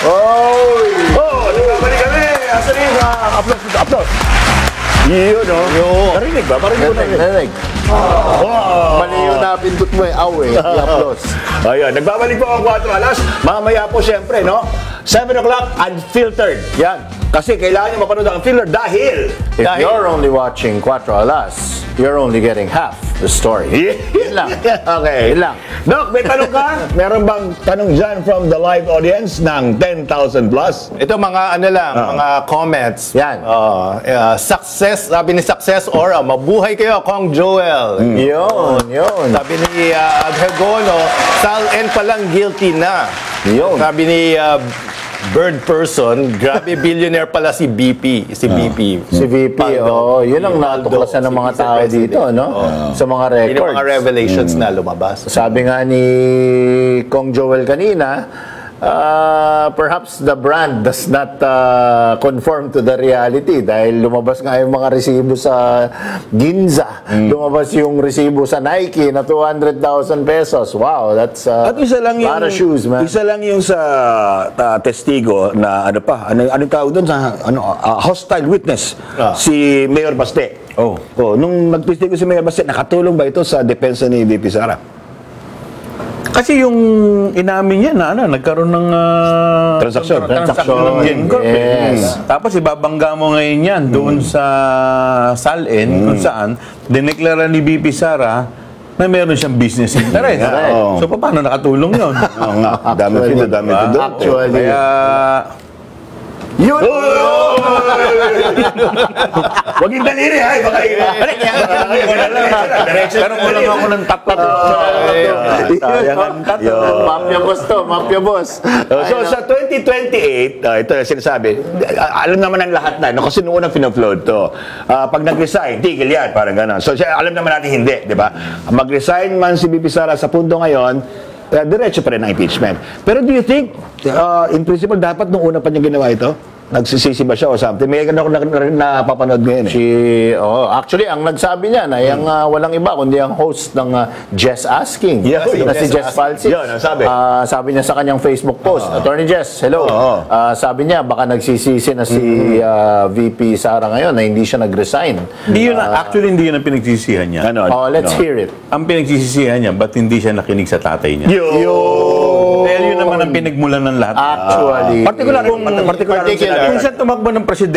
Oy! Oh, nagbabalik kami. Asa rin? Upload dito, upload. Yun, no? Narinig ba? Parang yun Narinig. Mali yung napindot mo eh. Aw eh. I-applause. Ayun, nagbabalik po ang 4 alas. Mamaya po siyempre, no? 7 o'clock, unfiltered. Yan. Kasi kailangan nyo mapanood ang unfiltered dahil... If you're only watching 4 alas, you're only getting half the story. Yun lang. Okay. Yun lang. Doc, may tanong ka? Meron bang tanong dyan from the live audience ng 10,000 plus? Ito mga ano lang, mga comments. Yan. Success, sabi ni Success Aura, mabuhay kayo, Kong Joel. Yun. Sabi ni Adhegono, Sal N palang guilty na. Yun. Sabi ni Bird Person, grabe billionaire pala si BP. Si BP. Si VP, Paldo. yun ang natuklasan ng mga tao dito, no? Sa mga Yun yung records. mga revelations na lumabas. Sabi nga ni Kong Joel kanina, perhaps the brand does not conform to the reality dahil lumabas nga yung mga resibo sa Ginza, lumabas yung resibo sa Nike na 200,000 pesos. Wow, that's At isa lang yung lot of shoes, man. Isa lang yung sa testigo na ano pa, anong tawag doon sa hostile witness, si Mayor Baste. Nung nagtestigo si Mayor Baste, nakatulong ba ito sa depensa ni VP Sara? Kasi yung inamin niya na nagkaroon ng Transaksyon. ng GenCorp. Yes. Tapos ibabangga mo ngayon yan doon sa SALN kung saan dineklara ni BP Sara na meron siyang business interest. Yeah. So paano nakatulong yun? Oo nga, dami ito doon. Actually, Kaya yun! Huwag yung daliri, ha? Baka pero kulang ako ng tatlo. Mafia boss to, mafia boss. So sa 2028, ito yung sinasabi, alam naman ng lahat na, no? Kasi noong unang pinupload to, pag nag-resign, tigil yan, parang gano'n. So alam naman natin hindi, di ba? Mag-resign man si BP Sara sa punto ngayon, diretso pa rin ang impeachment. Pero do you think, in principle, dapat nung una pa niya ginawa ito? Nagsisisi ba siya o something? May ganun ako napapanood ngayon eh. Actually, ang nagsabi niya na yung walang iba kundi ang host ng Jess Asking. Yeah, na si Jess Falsich. Yun, ang sabi. Sabi niya sa kanyang Facebook post, Attorney Jess, hello. Sabi niya, baka nagsisisi na si VP Sara ngayon na hindi siya nag-resign. Hindi yun, actually hindi yun ang pinagsisihan niya. Ganon. Let's hear it. Ang pinagsisisihan niya, ba't hindi siya nakinig sa tatay niya? Dahil yun naman ang pinagmulan ng lahat. Actually, Particular. Kung siya tumakbo ng presidente,